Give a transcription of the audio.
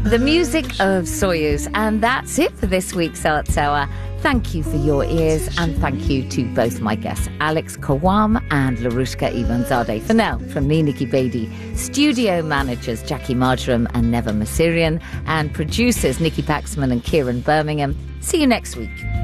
The music of Soyuz, and that's it for this week's Seltzoa. Thank you for your ears, and thank you to both my guests, Alex Kawam and Larushka Ivanzadeh. For now, from me, Nikki Beattie, studio managers Jackie Marjoram and Neva Masirian, and producers Nikki Paxman and Kieran Birmingham. See you next week.